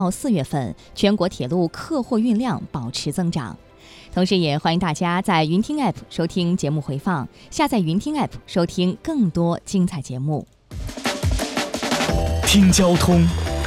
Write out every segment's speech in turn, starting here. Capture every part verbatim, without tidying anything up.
到四月份，全国铁路客货运量保持增长。同时也欢迎大家在云听 App 收听节目回放，下载云听 App 收听更多精彩节目。 听交通，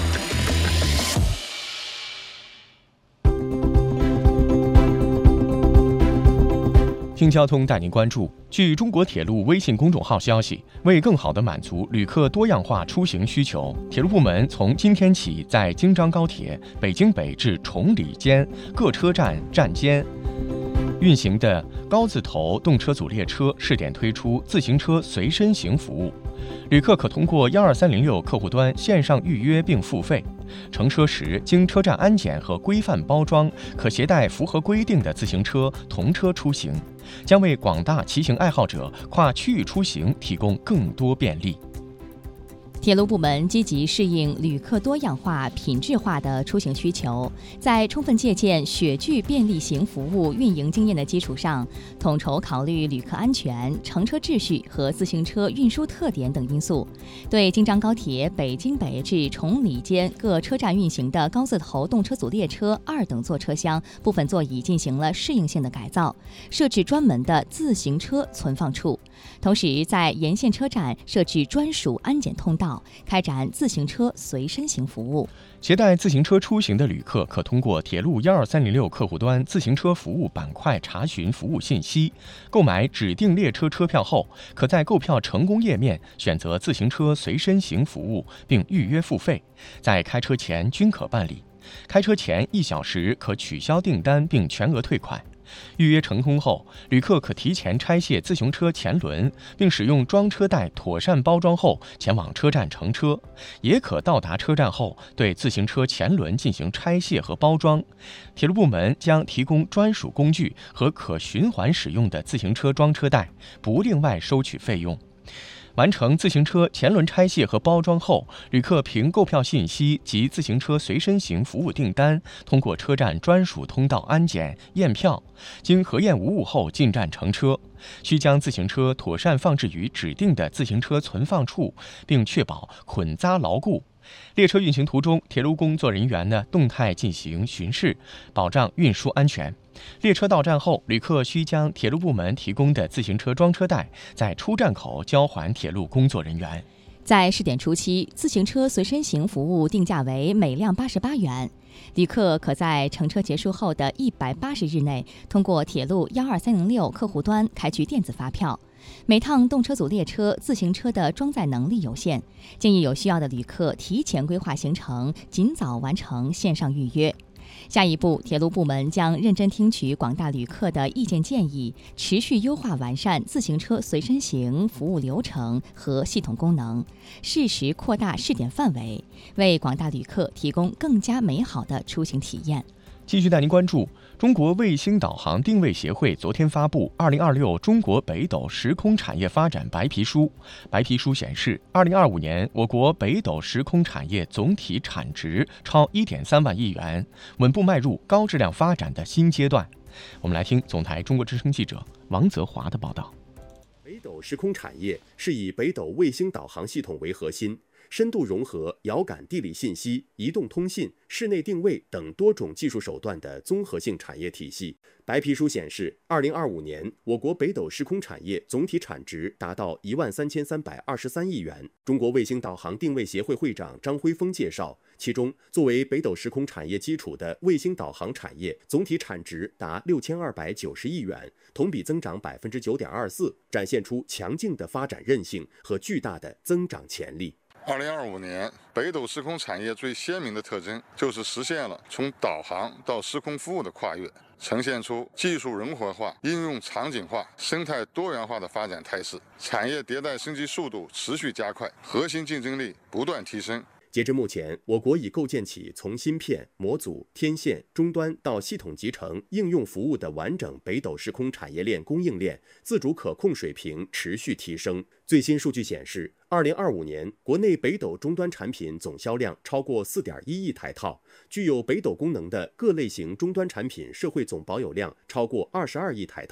听交通带您关注。据中国铁路微信公众号消息，为更好地满足旅客多样化出行需求，铁路部门从今天起，在京张高铁北京北至崇礼间各车站站间运行的高字头动车组列车试点推出自行车随身行服务，旅客可通过一二三零六客户端线上预约并付费。乘车时经车站安检和规范包装，可携带符合规定的自行车同车出行，将为广大骑行爱好者跨区域出行提供更多便利。 铁路部门积极适应旅客多样化、品质化的出行需求，在充分借鉴雪具便利行服务运营经验的基础上，统筹考虑旅客安全、乘车秩序和自行车运输特点等因素，对京张高铁北京北至崇礼间各车站运行的高字头动车组列车二等座车厢部分座椅进行了适应性的改造，设置专门的自行车存放处，同时在沿线车站设置专属安检通道，开展自行车随身行服务。 携带自行车出行的旅客可通过铁路一二三零六客户端自行车服务板块查询服务信息，购买指定列车车票后，可在购票成功页面选择自行车随身行服务并预约付费，在开车前均可办理。开车前一小时可取消订单并全额退款。预约成功后，旅客可提前拆卸自行车前轮，并使用装车袋妥善包装后前往车站乘车，也可到达车站后对自行车前轮进行拆卸和包装。铁路部门将提供专属工具和可循环使用的自行车装车袋，不另外收取费用。完成自行车前轮拆卸和包装后，旅客凭购票信息及自行车随身行服务订单，通过车站专属通道安检验票，经核验无误后进站乘车。需将自行车妥善放置于指定的自行车存放处，并确保捆扎牢固。列车运行途中，铁路工作人员呢动态进行巡视，保障运输安全。列车到站后，旅客需将铁路部门提供的自行车装车袋在出站口交还铁路工作人员。 在试点初期，自行车随身行服务定价为每辆八十八元，旅客可在乘车结束后的一百八十日内，通过铁路一二三零六客户端开具电子发票。每趟动车组列车自行车的装载能力有限，建议有需要的旅客提前规划行程，尽早完成线上预约。下一步，铁路部门将认真听取广大旅客的意见建议，持续优化完善自行车随身行服务流程和系统功能，适时扩大试点范围，为广大旅客提供更加美好的出行体验。 继续带您关注中国卫星导航定位协会昨天发布二零二六中国北斗时空产业发展白皮书。白皮书显示，二零二五年我国北斗时空产业总体产值超一点三万亿元，稳步迈入高质量发展的新阶段。我们来听总台中国之声记者王泽华的报道。 北斗时空产业是以北斗卫星导航系统为核心，深度融合遥感地理信息、移动通信、室内定位等多种技术手段的综合性产业体系。白皮书显示，二零二五年我国北斗时空产业总体产值达到一万三千三百二十三亿元。中国卫星导航定位协会会长张辉峰介绍，其中作为北斗时空产业基础的卫星导航产业总体产值达六千二百九十亿元，同比增长百分之九点二四，展现出强劲的发展韧性和巨大的增长潜力。 二零二五年，北斗时空产业最鲜明的特征就是实现了从导航到时空服务的跨越，呈现出技术融合化、应用场景化、生态多元化的发展态势，产业迭代升级速度持续加快，核心竞争力不断提升。 截至目前，我国已构建起从芯片、模组、天线、终端到系统集成、应用服务的完整北斗时空产业链供应链自主可控水平持续提升。最新数据显示，二零二五年国内北斗终端产品总销量超过四点一亿台套，具有北斗功能的各类型终端产品社会总保有量超过二十二亿台套。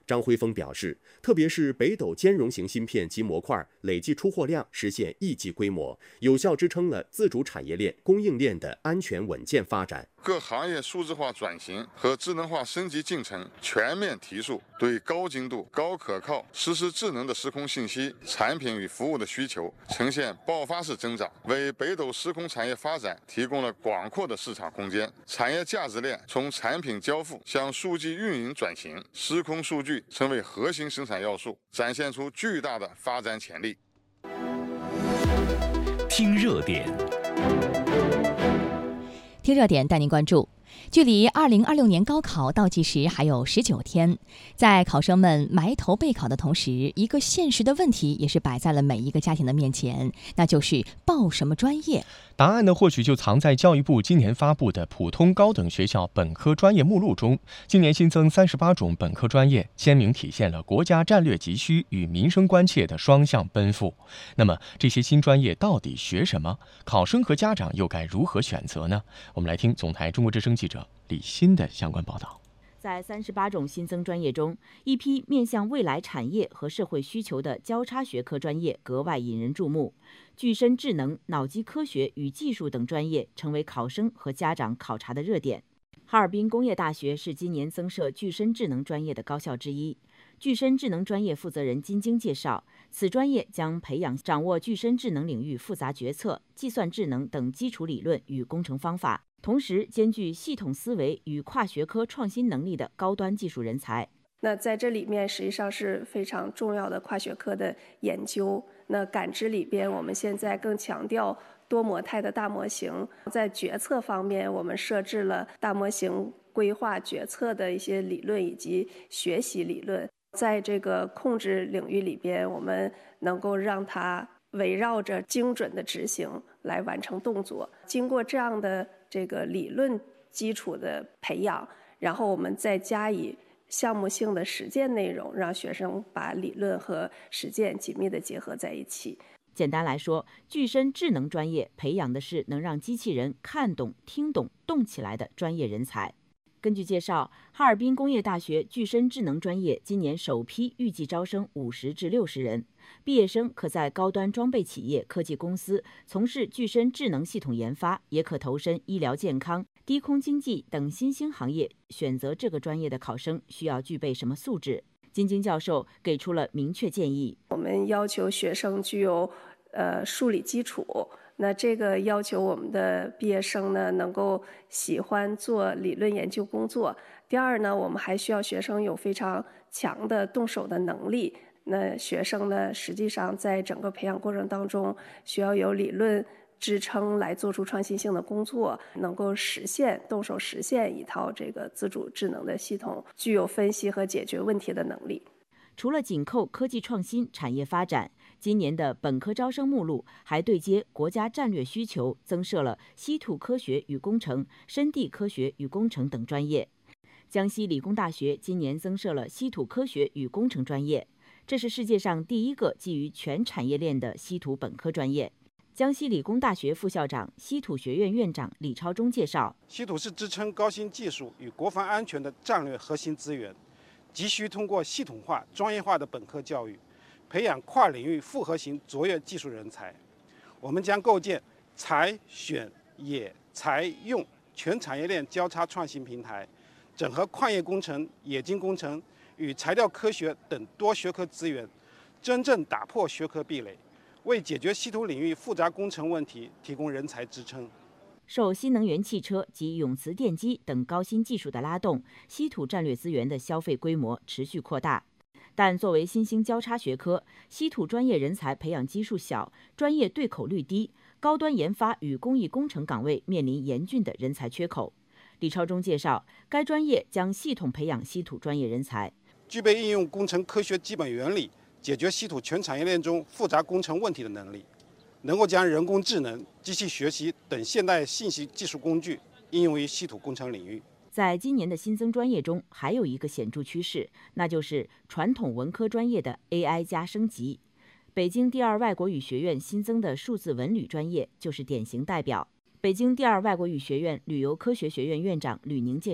张辉峰表示，特别是北斗兼容型芯片及模块累计出货量实现亿级规模，有效支撑了自主产业链、供应链的安全稳健发展。 各行业数字化转型和智能化升级进程全面提速，对高精度、高可靠、实时智能的时空信息、产品与服务的需求呈现爆发式增长，为北斗时空产业发展提供了广阔的市场空间。产业价值链从产品交付向数据运营转型，时空数据成为核心生产要素，展现出巨大的发展潜力。 听热点。 听热点带您关注，距离二零二六年高考倒计时还有十九天，在考生们埋头备考的同时，一个现实的问题也是摆在了每一个家庭的面前，那就是报什么专业。 答案呢，或许就藏在教育部今年发布的普通高等学校本科专业目录中。今年新增三十八种本科专业，鲜明体现了国家战略急需与民生关切的双向奔赴。那么，这些新专业到底学什么？考生和家长又该如何选择呢？我们来听总台中国之声记者李欣的相关报道。 在三十八种新增专业中，一批面向未来产业和社会需求的交叉学科专业格外引人注目。具身智能、脑机科学与技术等专业成为考生和家长考察的热点。哈尔滨工业大学是今年增设具身智能专业的高校之一。具身智能专业负责人金晶介绍，此专业将培养掌握具身智能领域复杂决策、计算智能等基础理论与工程方法，同时兼具系统思维与跨学科创新能力的高端技术人才。 那在这里面实际上是非常重要的跨学科的研究。那感知里边，我们现在更强调多模态的大模型。在决策方面，我们设置了大模型规划决策的一些理论以及学习理论。在这个控制领域里边，我们能够让它围绕着精准的执行来完成动作。经过这样的这个理论基础的培养，然后我们再加以项目性的实践内容，让学生把理论和实践紧密地结合在一起。 简单来说，具身智能专业培养的是能让机器人看懂、听懂、动起来的专业人才。根据介绍，哈尔滨工业大学具身智能专业今年首批预计招生五十至六十人，毕业生可在高端装备企业、科技公司从事具身智能系统研发，也可投身医疗健康、低空经济等新兴行业。选择这个专业的考生需要具备什么素质？金晶教授给出了明确建议。 我们要求学生具有呃数理基础。那这个要求我们的毕业生呢，能够喜欢做理论研究工作。第二呢，我们还需要学生有非常强的动手的能力。那学生呢，实际上在整个培养过程当中，需要有理论支撑来做出创新性的工作，能够实现动手实现一套这个自主智能的系统，具有分析和解决问题的能力。 除了紧扣科技创新、产业发展，今年的本科招生目录还对接国家战略需求，增设了稀土科学与工程、深地科学与工程等专业。江西理工大学今年增设了稀土科学与工程专业，这是世界上第一个基于全产业链的稀土本科专业。江西理工大学副校长、稀土学院院长李超忠介绍， 稀土是支撑高新技术与国防安全的战略核心资源，急需通过系统化、专业化的本科教育，培养跨领域复合型卓越技术人才。我们将构建财、选、冶、材、用全产业链交叉创新平台，整合矿业工程、冶金工程与材料科学等多学科资源，真正打破学科壁垒，为解决稀土领域复杂工程问题提供人才支撑。 受新能源汽车及永磁电机等高新技术的拉动，稀土战略资源的消费规模持续扩大。但作为新兴交叉学科，稀土专业人才培养基数小，专业对口率低，高端研发与工艺工程岗位面临严峻的人才缺口。李超忠介绍，该专业将系统培养稀土专业人才， 具备应用工程科学基本原理，解决稀土全产业链中复杂工程问题的能力，能够将人工智能、机器学习等现代信息技术工具应用于稀土工程领域。 在今年的新增专业中，还有一个显著趋势，那就是传统文科专业的 A I 加升级。北京第二外国语学院新增的数字文旅专业就是典型代表。北京第二外国语学院旅游科学学院院长吕宁介绍，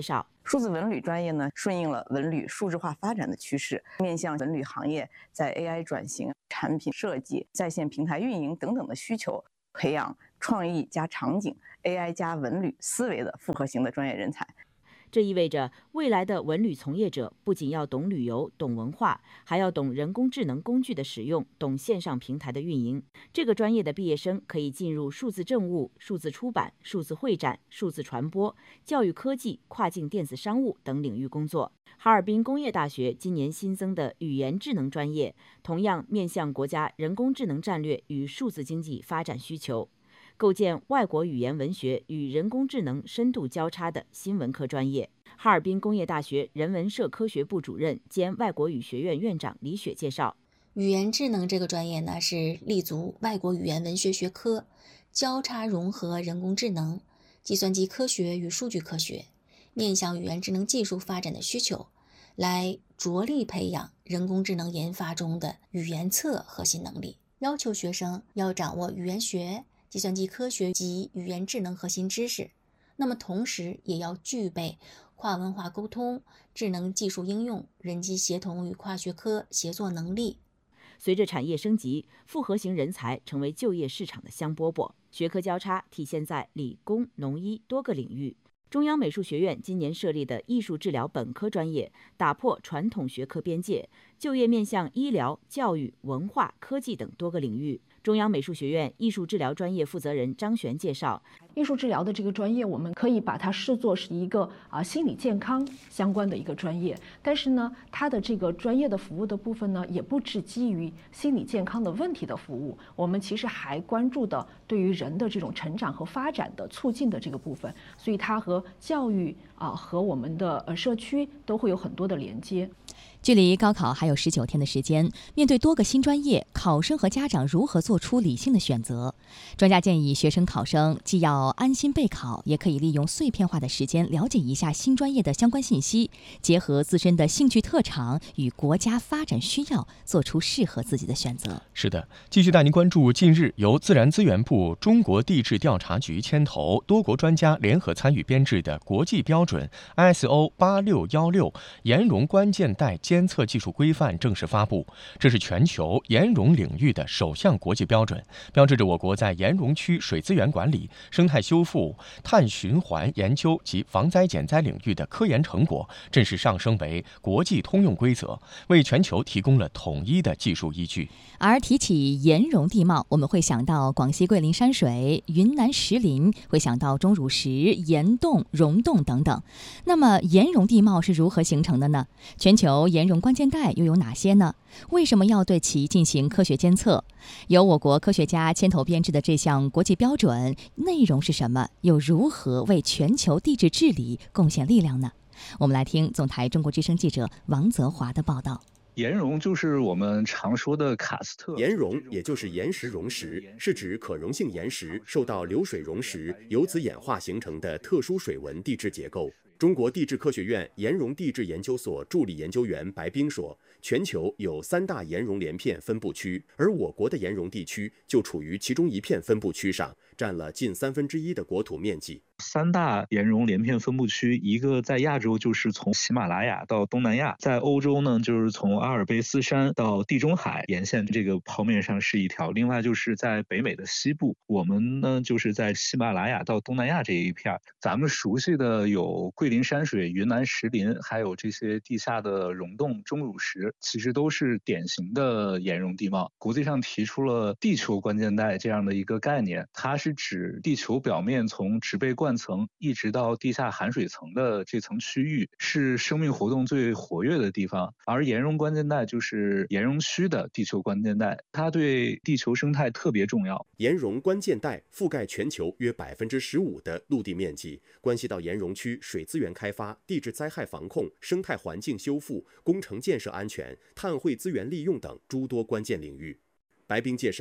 数字文旅专业呢，顺应了文旅数字化发展的趋势，面向文旅行业在 A I 转型、产品设计、在线平台运营等等的需求，培养创意加场景、A I 加文旅思维的复合型的专业人才。 这意味着未来的文旅从业者不仅要懂旅游、懂文化，还要懂人工智能工具的使用，懂线上平台的运营。这个专业的毕业生可以进入数字政务、数字出版、数字会展、数字传播、教育科技、跨境电子商务等领域工作。哈尔滨工业大学今年新增的语言智能专业，同样面向国家人工智能战略与数字经济发展需求，构建外国语言文学与人工智能深度交叉的新文科专业。哈尔滨工业大学人文社科学部主任兼外国语学院院长李雪介绍， 语言智能这个专业呢，是立足外国语言文学学科，交叉融合人工智能、计算机科学与数据科学，面向语言智能技术发展的需求，来着力培养人工智能研发中的语言侧核心能力，要求学生要掌握语言学、计算机科学及语言智能核心知识，那么同时也要具备跨文化沟通、智能技术应用、人机协同与跨学科协作能力。 随着产业升级，复合型人才成为就业市场的香饽饽，学科交叉体现在理工、农医多个领域。中央美术学院今年设立的艺术治疗本科专业，打破传统学科边界，就业面向医疗、教育、文化、科技等多个领域。中央美术学院艺术治疗专业负责人张璇介绍， 艺术治疗的这个专业，我们可以把它视作是一个啊心理健康相关的一个专业，但是呢，它的这个专业的服务的部分呢，也不只基于心理健康的问题的服务，我们其实还关注的对于人的这种成长和发展的促进的这个部分，所以它和教育啊和我们的呃社区都会有很多的连接。 距离高考还有十九天的时间，面对多个新专业，考生和家长如何做出理性的选择？专家建议学生考生既要安心备考，也可以利用碎片化的时间了解一下新专业的相关信息，结合自身的兴趣特长与国家发展需要，做出适合自己的选择。 是的，继续带您关注近日由自然资源部、中国地质调查局牵头，多国专家联合参与编制的国际标准 I S O 八六一六岩溶关键带监测技术规范正式发布。这是全球岩溶领域的首项国际标准，标志着我国在岩溶区水资源管理、生态修复、碳循环研究及防灾减灾领域的科研成果正式上升为国际通用规则，为全球提供了统一的技术依据。 而提起岩溶地貌，我们会想到广西桂林山水、云南石林，会想到钟乳石、岩洞、溶洞等等。那么岩溶地貌是如何形成的呢？全球岩溶关键带又有哪些呢？为什么要对其进行科学监测？由我国科学家牵头编制的这项国际标准内容是什么？又如何为全球地质治理贡献力量呢？我们来听总台中国之声记者王泽华的报道。 岩溶就是我们常说的喀斯特。 岩溶也就是岩石溶石，是指可溶性岩石受到流水溶蚀，由此演化形成的特殊水纹地质结构。中国地质科学院岩溶地质研究所助理研究员白冰说，全球有三大岩溶连片分布区，而我国的岩溶地区就处于其中一片分布区上，占了近三分之一的国土面积。 三大岩溶连片分布区，一个在亚洲就是从喜马拉雅到东南亚，在欧洲呢就是从阿尔卑斯山到地中海沿线这个剖面上是一条，另外就是在北美的西部，我们呢就是在喜马拉雅到东南亚这一片。咱们熟悉的有桂林山水、云南石林，还有这些地下的溶洞、钟乳石，其实都是典型的岩溶地貌。国际上提出了地球关键带这样的一个概念，它是指地球表面从植被灌层一直到地下含水层的这层区域，是生命活动最活跃的地方。而岩溶关键带就是岩溶区的地球关键带，它对地球生态特别重要。 岩溶关键带覆盖全球约百分之十五的陆地面积，关系到岩溶区水资源开发、地质灾害防控、生态环境修复、工程建设安全、碳汇资源利用等诸多关键领域。白冰介绍，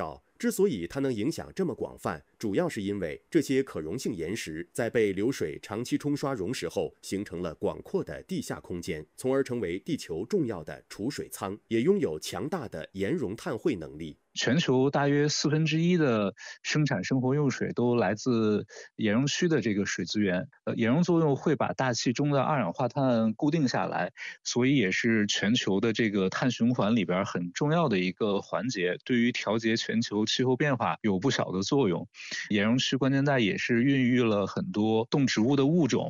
之所以它能影响这么广泛，主要是因为这些可溶性岩石在被流水长期冲刷溶蚀后，形成了广阔的地下空间，从而成为地球重要的储水仓，也拥有强大的岩溶碳汇能力。 全球大约四分之一的生产生活用水都来自岩溶区的这个水资源。呃，岩溶作用会把大气中的二氧化碳固定下来，所以也是全球的这个碳循环里边很重要的一个环节，对于调节全球气候变化有不小的作用。岩溶区关键带也是孕育了很多动植物的物种，